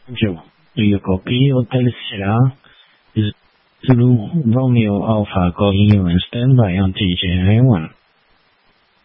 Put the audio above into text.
Joe, do you copy Hotel Sierra? Zulu Romeo Alpha calling you and stand by on TJ1.